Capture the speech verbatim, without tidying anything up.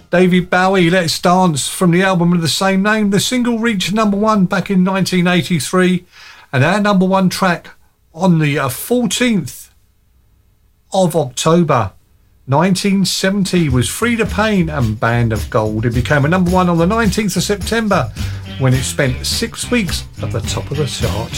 David Bowie, Let's Dance, from the album of the same name. The single reached number one back in nineteen eighty-three, and our number one track on the uh, fourteenth of October nineteen seventy was Freda Payne and Band of Gold. It became a number one on the nineteenth of September when it spent six weeks at the top of the chart.